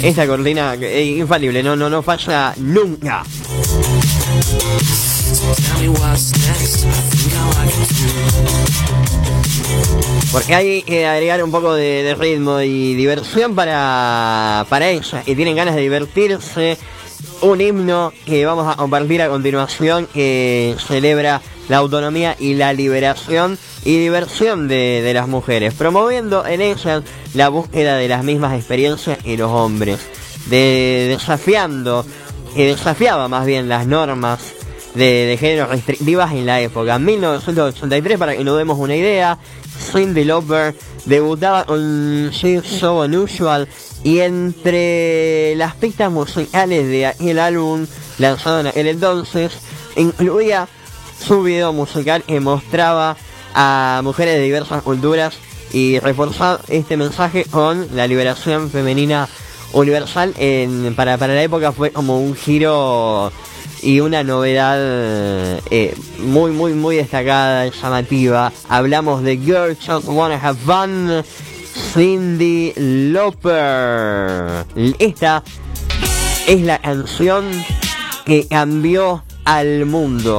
Esta cortina es infalible, no falla nunca. Porque hay que agregar un poco de ritmo y diversión para ellas que tienen ganas de divertirse. Un himno que vamos a compartir a continuación que celebra la autonomía y la liberación y diversión de las mujeres, promoviendo en ellas la búsqueda de las mismas experiencias que los hombres, desafiaba más bien las normas de género restrictivas en la época. En 1983, para que nos demos una idea, Cyndi Lauper debutaba con She's So Unusual, y entre las pistas musicales de aquel álbum lanzado en aquel entonces incluía su video musical que mostraba a mujeres de diversas culturas y reforzaba este mensaje con la liberación femenina universal. Para la época fue como un giro y una novedad muy destacada y llamativa. Hablamos de Girls Just Wanna Have Fun, Cyndi Lauper. Esta es la canción que cambió al mundo.